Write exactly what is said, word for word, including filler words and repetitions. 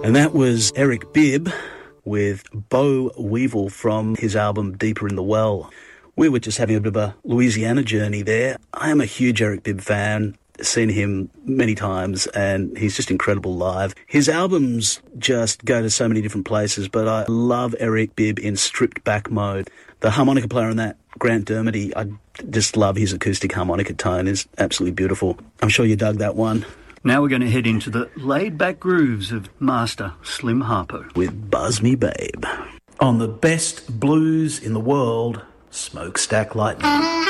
And that was Eric Bibb with Bo Weevil from his album Deeper in the Well. We were just having a bit of a Louisiana journey there. I am a huge Eric Bibb fan, seen him many times, and he's just incredible live. His albums just go to so many different places, but I love Eric Bibb in stripped back mode. The harmonica player on that, Grant Dermody, I just love his acoustic harmonica tone. It's absolutely beautiful. I'm sure you dug that one. Now we're going to head into the laid-back grooves of Master Slim Harpo. With Buzz Me Babe. On the best blues in the world, Smokestack Lightning.